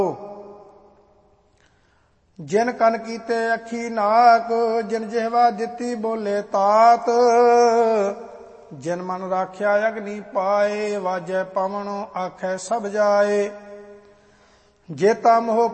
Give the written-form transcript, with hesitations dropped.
ਜਿਨ ਕਨ ਕੀਤੇ ਅੱਖੀ ਨਾਕ, ਜਿਨ ਜਿਹਵਾ ਦਿੱਤੀ ਬੋਲੇ ਤਾਤ। ਜਿਨ ਮਨ ਰਾਖਿਆ ਅਗਨੀ ਪਾਏ, ਵਾਜੈ ਪਵਨ ਆਖੈ ਸਭ ਜਾਏ। ਜੇਤਾ ਮੋਹ